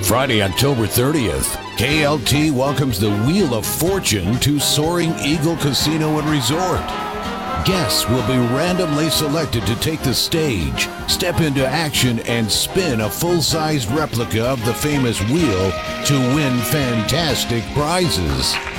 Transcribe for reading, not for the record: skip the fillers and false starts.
Friday, October 30th, KLT welcomes the Wheel of Fortune to Soaring Eagle Casino and Resort. Guests will be randomly selected to take the stage, step into action, and spin a full-sized replica of the famous wheel to win fantastic prizes.